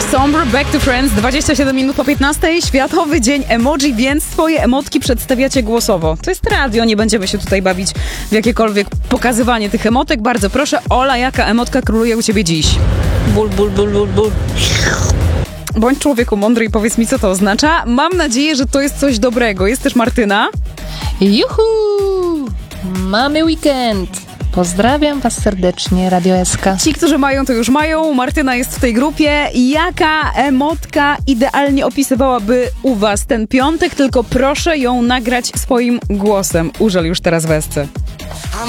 Somber, Back to Friends, 27 minut po 15, Światowy Dzień Emoji, więc swoje emotki przedstawiacie głosowo. To jest radio, nie będziemy się tutaj bawić w jakiekolwiek pokazywanie tych emotek. Bardzo proszę, Ola, jaka emotka króluje u ciebie dziś? Ból, ból, ból, ból, ból. Bądź człowieku mądry i powiedz mi, co to oznacza. Mam nadzieję, że to jest coś dobrego. Jest też Martyna. Juhu! Mamy weekend! Pozdrawiam was serdecznie, Radio SK. Ci, którzy mają, to już mają. Martyna jest w tej grupie. Jaka emotka idealnie opisywałaby u was ten piątek? Tylko proszę ją nagrać swoim głosem. Użel już teraz w esce.